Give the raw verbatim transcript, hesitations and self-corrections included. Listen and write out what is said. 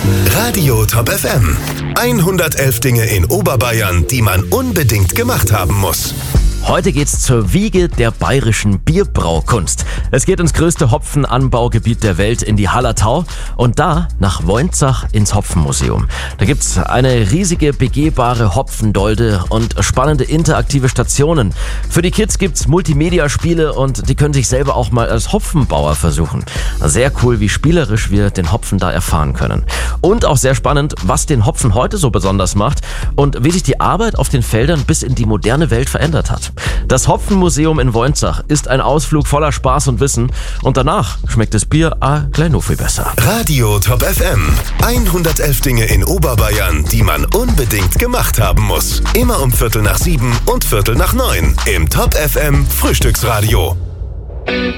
Radio Top F M. hundertelf Dinge in Oberbayern, die man unbedingt gemacht haben muss. Heute geht's zur Wiege der bayerischen Bierbraukunst. Es geht ins größte Hopfenanbaugebiet der Welt, in die Hallertau, und da nach Woinzach ins Hopfenmuseum. Da gibt's eine riesige begehbare Hopfendolde und spannende interaktive Stationen. Für die Kids gibt's Multimedia-Spiele und die können sich selber auch mal als Hopfenbauer versuchen. Sehr cool, wie spielerisch wir den Hopfen da erfahren können. Und auch sehr spannend, was den Hopfen heute so besonders macht und wie sich die Arbeit auf den Feldern bis in die moderne Welt verändert hat. Das Hopfenmuseum in Woinzach ist ein Ausflug voller Spaß und Wissen, und danach schmeckt das Bier a klein noch viel besser. Radio Top F M. hundertelf Dinge in Oberbayern, die man unbedingt gemacht haben muss. Immer um Viertel nach sieben und Viertel nach neun im Top F M Frühstücksradio.